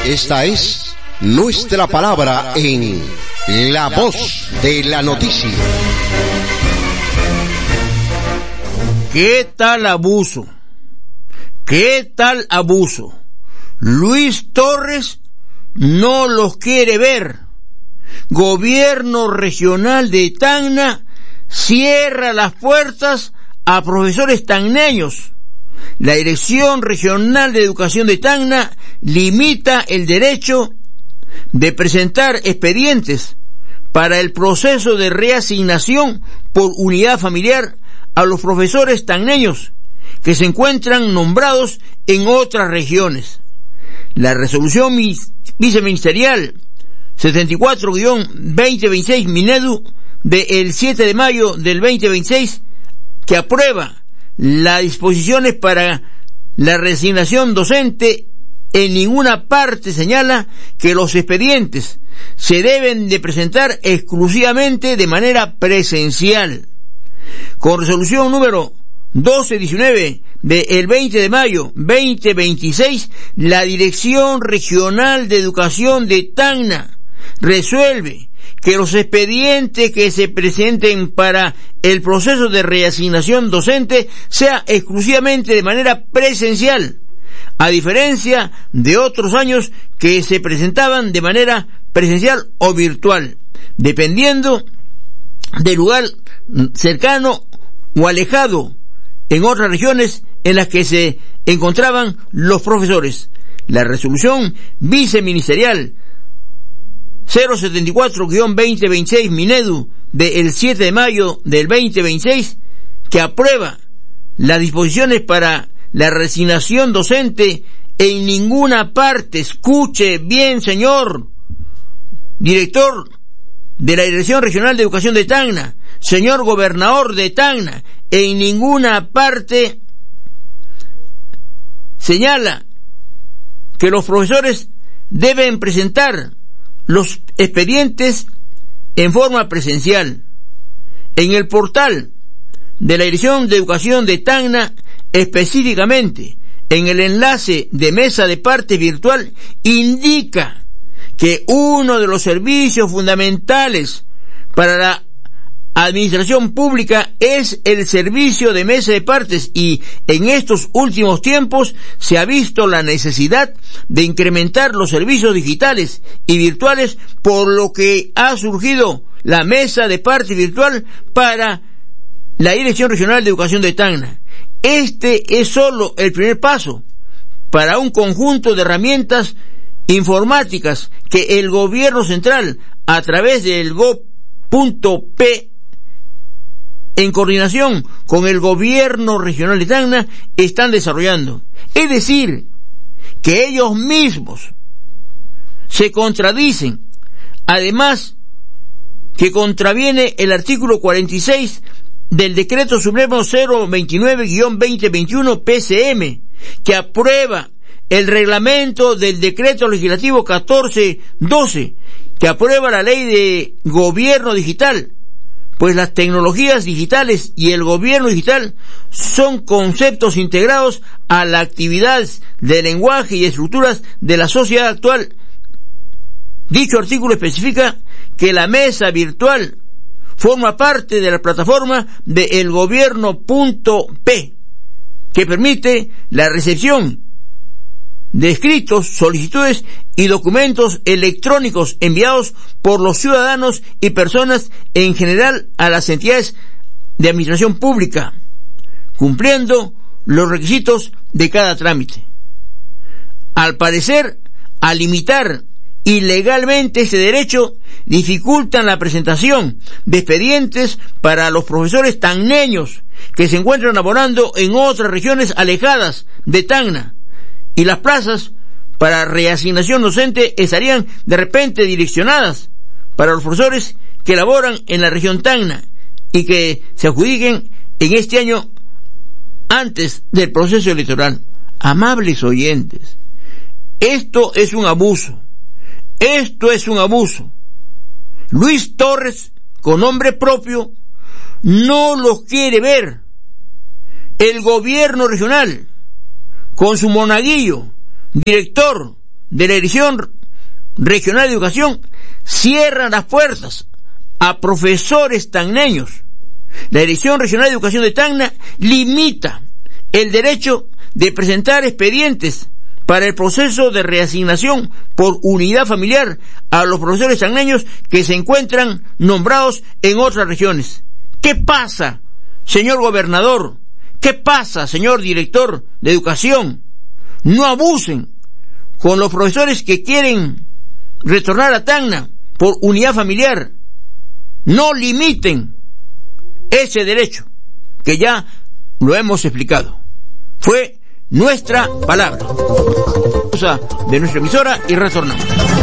Esta es nuestra palabra en La Voz de la Noticia. ¿Qué tal abuso? ¿Qué tal abuso? Luis Torres no los quiere ver. Gobierno regional de Tacna cierra las puertas a profesores tacneños. La Dirección Regional de Educación de Tacna limita el derecho de presentar expedientes para el proceso de reasignación por unidad familiar a los profesores tacneños que se encuentran nombrados en otras regiones. La resolución viceministerial 74-2026 Minedu del 7 de mayo del 2026, que aprueba las disposiciones para la reasignación docente, en ninguna parte señala que los expedientes se deben de presentar exclusivamente de manera presencial. Con resolución número 1219 del 20 de mayo 2026, la Dirección Regional de Educación de Tacna resuelve que los expedientes que se presenten para el proceso de reasignación docente sea exclusivamente de manera presencial, a diferencia de otros años que se presentaban de manera presencial o virtual, dependiendo del lugar cercano o alejado en otras regiones en las que se encontraban los profesores. La resolución viceministerial 074-2026 Minedu del 7 de mayo del 2026, que aprueba las disposiciones para la reasignación docente, en ninguna parte, escuche bien señor director de la Dirección Regional de Educación de Tacna, señor gobernador de Tacna, en ninguna parte señala que los profesores deben presentar los expedientes en forma presencial. En el portal de la Dirección de Educación de Tacna, específicamente en el enlace de mesa de parte virtual, indica que uno de los servicios fundamentales para la administración pública es el servicio de mesa de partes, y en estos últimos tiempos se ha visto la necesidad de incrementar los servicios digitales y virtuales, por lo que ha surgido la mesa de parte virtual para la Dirección Regional de Educación de Tacna. Este es solo el primer paso para un conjunto de herramientas informáticas que el gobierno central, a través del Gov.p, en coordinación con el gobierno regional de Tacna, están desarrollando. Es decir, que ellos mismos se contradicen, además que contraviene el artículo 46 del Decreto Supremo 029-2021 PCM, que aprueba el reglamento del Decreto Legislativo 1412, que aprueba la Ley de Gobierno Digital, pues las tecnologías digitales y el gobierno digital son conceptos integrados a la actividad de lenguaje y estructuras de la sociedad actual. Dicho artículo especifica que la mesa virtual forma parte de la plataforma de elgobierno.p, que permite la recepción de escritos, solicitudes y documentos electrónicos enviados por los ciudadanos y personas en general a las entidades de administración pública, cumpliendo los requisitos de cada trámite. Al parecer, al limitar ilegalmente ese derecho, dificultan la presentación de expedientes para los profesores tacneños que se encuentran laborando en otras regiones alejadas de Tacna, y las plazas para reasignación docente estarían de repente direccionadas para los profesores que laboran en la región Tacna y que se adjudiquen en este año antes del proceso electoral. Amables oyentes, esto es un abuso. Esto es un abuso. Luis Torres, con nombre propio, no los quiere ver. El gobierno regional, con su monaguillo, director de la Dirección Regional de Educación cierra las puertas a profesores tacneños. La Dirección Regional de Educación de Tacna limita el derecho de presentar expedientes para el proceso de reasignación por unidad familiar a los profesores tacneños que se encuentran nombrados en otras regiones. ¿Qué pasa, señor gobernador? ¿Qué pasa, señor director de educación? No abusen con los profesores que quieren retornar a Tacna por unidad familiar. No limiten ese derecho, que ya lo hemos explicado. Fue nuestra palabra. De nuestra emisora y retornamos.